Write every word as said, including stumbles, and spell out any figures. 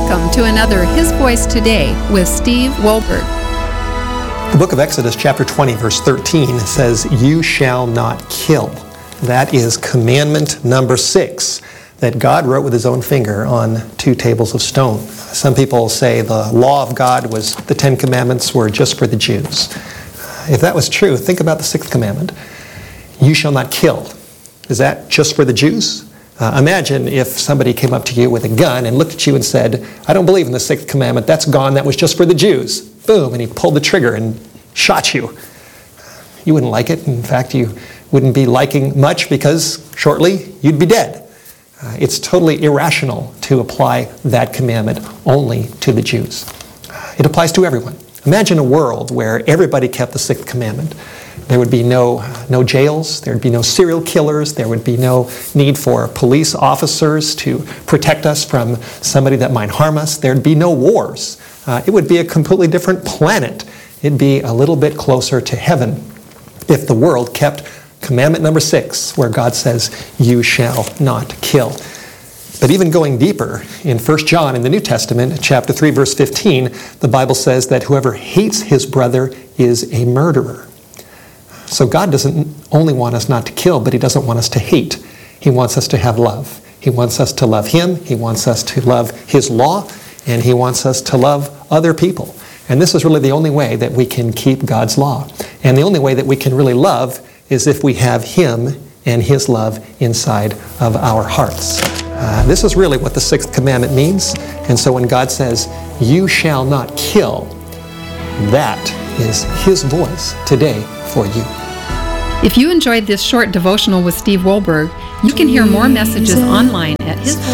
Welcome to another His Voice Today with Steve Wohlberg. The book of Exodus, chapter twenty, verse thirteen says, "You shall not kill." That is commandment number six that God wrote with his own finger on two tables of stone. Some people say the law of God was, the Ten Commandments were just for the Jews. If that was true, think about the sixth commandment. You shall not kill. Is that just for the Jews? Uh, imagine if somebody came up to you with a gun and looked at you and said, "I don't believe in the sixth commandment. That's gone. That was just for the Jews." Boom, and he pulled the trigger and shot you. You wouldn't like it. In fact, you wouldn't be liking much because shortly you'd be dead. Uh, it's totally irrational to apply that commandment only to the Jews. Uh, it applies to everyone. Imagine a world where everybody kept the sixth commandment. There would be no, no jails, there would be no serial killers, there would be no need for police officers to protect us from somebody that might harm us, there'd be no wars. Uh, it would be a completely different planet. It'd be a little bit closer to heaven if the world kept commandment number six, where God says, "You shall not kill." But even going deeper, in First John in the New Testament, chapter three, verse fifteen, the Bible says that whoever hates his brother is a murderer. So God doesn't only want us not to kill, but he doesn't want us to hate. He wants us to have love. He wants us to love him, he wants us to love his law, and he wants us to love other people. And this is really the only way that we can keep God's law. And the only way that we can really love is if we have him and his love inside of our hearts. Uh, this is really what the sixth commandment means. And so when God says, "You shall not kill," that is his voice today for you. If you enjoyed this short devotional with Steve Wohlberg, you can hear more messages online at his voice